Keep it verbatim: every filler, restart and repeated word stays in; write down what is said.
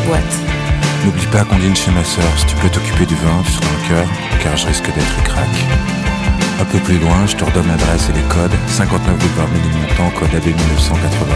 boîte. N'oublie pas qu'on dîne chez ma sœur. Si tu peux t'occuper du vin, tu seras un cœur, car je risque d'être crack. Un peu plus loin, je te redonne l'adresse et les codes. cinquante-neuf boulevard Ménilmontant, code A B mille neuf cent quatre-vingt.